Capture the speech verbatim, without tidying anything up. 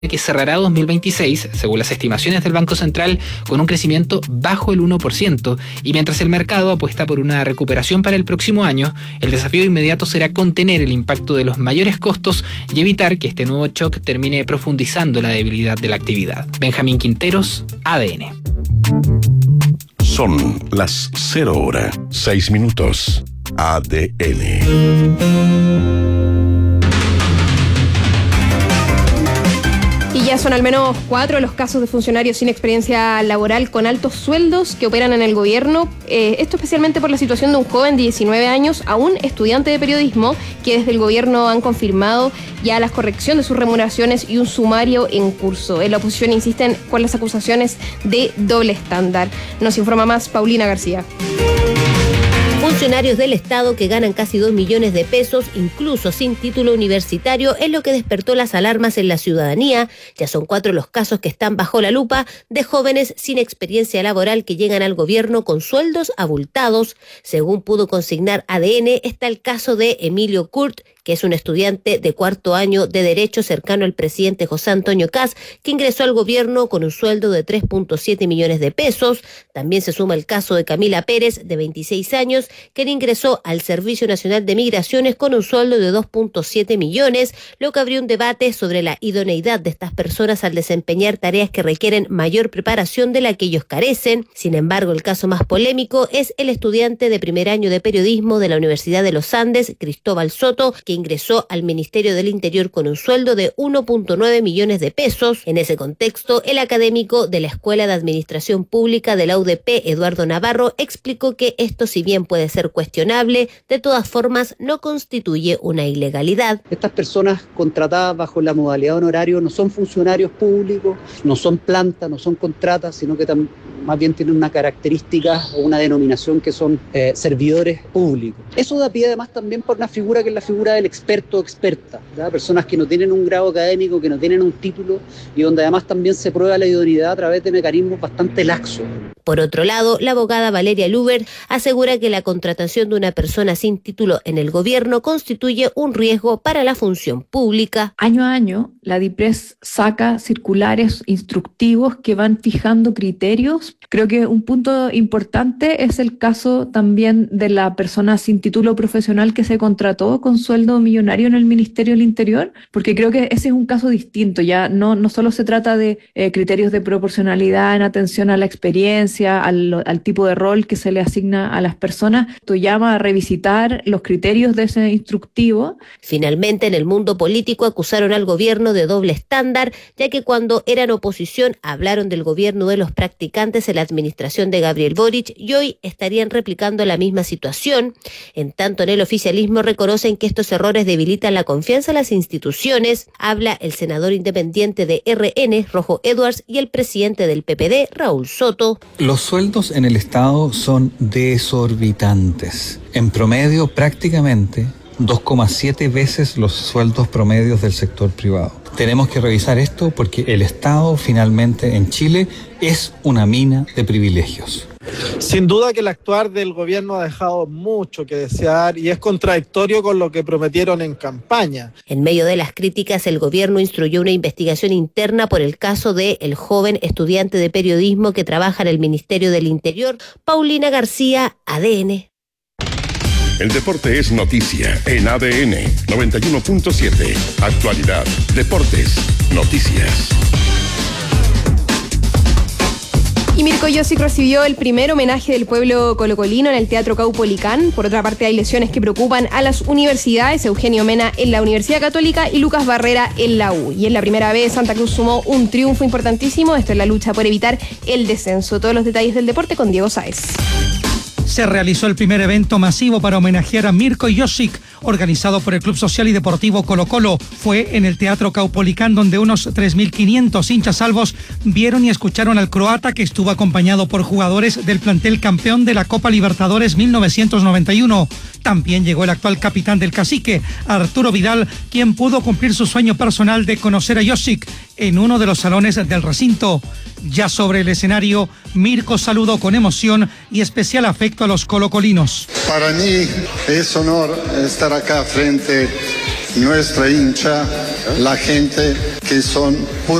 que cerrará dos mil veintiséis, según las estimaciones del Banco Central, con un crecimiento bajo el uno por ciento, y mientras el mercado apuesta por una recuperación para el próximo año, el desafío inmediato será contener el impacto de los mayores costos y evitar que este nuevo shock termine profundizando la debilidad de la actividad. Benjamín Quinteros, A D N. Son las cero hora, seis minutos. A D N. Y ya son al menos cuatro los casos de funcionarios sin experiencia laboral con altos sueldos que operan en el gobierno. Eh, esto especialmente por la situación de un joven de diecinueve años, aún estudiante de periodismo, que desde el gobierno han confirmado ya la corrección de sus remuneraciones y un sumario en curso. En la oposición insisten con las acusaciones de doble estándar. Nos informa más Paulina García. Funcionarios del Estado que ganan casi dos millones de pesos, incluso sin título universitario, es lo que despertó las alarmas en la ciudadanía. Ya son cuatro los casos que están bajo la lupa de jóvenes sin experiencia laboral que llegan al gobierno con sueldos abultados. Según pudo consignar A D N, está el caso de Emilio Kurt, que es un estudiante de cuarto año de Derecho cercano al presidente José Antonio Kast, que ingresó al gobierno con un sueldo de tres punto siete millones de pesos. También se suma el caso de Camila Pérez, de veintiséis años, quien ingresó al Servicio Nacional de Migraciones con un sueldo de dos punto siete millones, lo que abrió un debate sobre la idoneidad de estas personas al desempeñar tareas que requieren mayor preparación de la que ellos carecen. Sin embargo, el caso más polémico es el estudiante de primer año de periodismo de la Universidad de los Andes, Cristóbal Soto, que ingresó al Ministerio del Interior con un sueldo de uno punto nueve millones de pesos. En ese contexto, el académico de la Escuela de Administración Pública de la U D P, Eduardo Navarro, explicó que esto, si bien puede ser cuestionable, de todas formas no constituye una ilegalidad. Estas personas contratadas bajo la modalidad honorario no son funcionarios públicos, no son plantas, no son contratas, sino que tam- más bien tienen una característica o una denominación que son eh, servidores públicos. Eso da pie además también por una figura que es la figura del experto o experta, ¿verdad? Personas que no tienen un grado académico, que no tienen un título y donde además también se prueba la idoneidad a través de mecanismos bastante laxos. Por otro lado, la abogada Valeria Luber asegura que la contratación de una persona sin título en el gobierno constituye un riesgo para la función pública. Año a año, la DIPRES saca circulares instructivos que van fijando criterios. Creo que un punto importante es el caso también de la persona sin título profesional que se contrató con sueldo millonario en el Ministerio del Interior, porque creo que ese es un caso distinto. Ya no, no solo se trata de eh, criterios de proporcionalidad en atención a la experiencia, al, al tipo de rol que se le asigna a las personas. Esto llama a revisitar los criterios de ese instructivo. Finalmente, en el mundo político acusaron al gobierno de doble estándar, ya que cuando eran oposición hablaron del gobierno de los practicantes en la administración de Gabriel Boric y hoy estarían replicando la misma situación. En tanto, en el oficialismo reconocen que estos errores debilitan la confianza en las instituciones. Habla el senador independiente de R N, Rojo Edwards, y el presidente del P P D, Raúl Soto. Los sueldos en el Estado son desorbitantes. En promedio, prácticamente dos coma siete veces los sueldos promedios del sector privado. Tenemos que revisar esto porque el Estado finalmente en Chile es una mina de privilegios. Sin duda que el actuar del gobierno ha dejado mucho que desear y es contradictorio con lo que prometieron en campaña. En medio de las críticas, el gobierno instruyó una investigación interna por el caso de el joven estudiante de periodismo que trabaja en el Ministerio del Interior. Paulina García, A D N. El deporte es noticia en A D N noventa y uno punto siete. Actualidad, deportes, noticias. Y Mirko Josic recibió el primer homenaje del pueblo colocolino en el Teatro Caupolicán. Por otra parte, hay lesiones que preocupan a las universidades. Eugenio Mena en la Universidad Católica y Lucas Barrera en la U. Y es la primera vez Santa Cruz sumó un triunfo importantísimo. Esto es la lucha por evitar el descenso. Todos los detalles del deporte con Diego Sáez. Se realizó el primer evento masivo para homenajear a Mirko Josic, organizado por el Club Social y Deportivo Colo Colo. Fue en el Teatro Caupolicán, donde unos tres mil quinientos hinchas salvos vieron y escucharon al croata, que estuvo acompañado por jugadores del plantel campeón de la Copa Libertadores mil novecientos noventa y uno. También llegó el actual capitán del Cacique, Arturo Vidal, quien pudo cumplir su sueño personal de conocer a Josic en uno de los salones del recinto. Ya sobre el escenario, Mirko saludó con emoción y especial afecto a los colocolinos. Para mí es honor estar acá frente a nuestra hincha, la gente que son